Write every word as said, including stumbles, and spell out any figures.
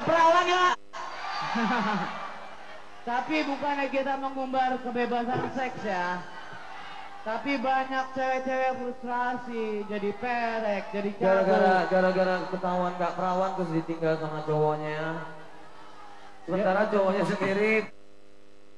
perawan ya. Tapi bukannya kita mengumbar kebebasan seks ya. Tapi banyak cewek-cewek frustrasi, jadi perek, jadi cabut. Gara-gara gara-gara ketahuan gak perawan terus ditinggal sama cowoknya. Sementara cowoknya sendiri